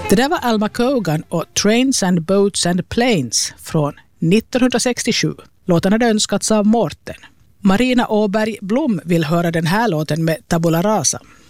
Det där var Alma Cogan och Trains and Boats and Planes från 1967. Låten hade önskats av Mårten. Marina Åberg Blom vill höra den här låten med Tabula Rasa.